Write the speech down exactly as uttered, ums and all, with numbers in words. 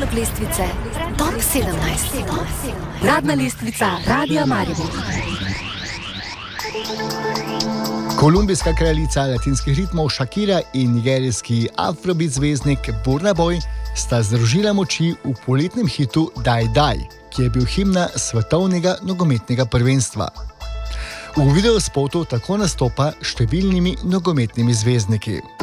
Predlog lestvice Top sedemnajst. Uradna lestvica Radia Maribor. Kolumbijska kraljica latinskih ritmov Shakira in nigerijski afrobeat zvezdnik Burna Boy sta združila moči v poletnem hitu Die Die, ki je bil himna svetovnega nogometnega prvenstva. V videospotu tako nastopa številnimi nogometnimi zvezdniki.